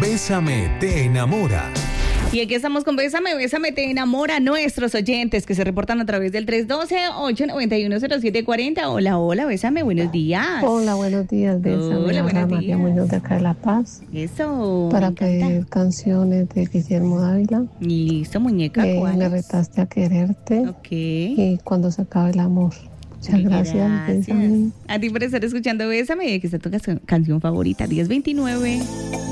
Bésame te enamora. Y aquí estamos con Bésame, Bésame te enamora, nuestros oyentes que se reportan a través del 312-891-0740. Hola, hola, Bésame, buenos días. Hola, buenos días, Bésame. Hola, buenos días. María Muñoz de acá de La Paz. Eso, Para me encanta. pedir canciones de Guillermo Dávila. Listo, muñeca, ¿cuál Me es? retaste a quererte. Ok. Y cuando se acabe el amor. Muchas gracias, Bésame. A ti por estar escuchando Bésame y aquí está tu canción favorita, 1029.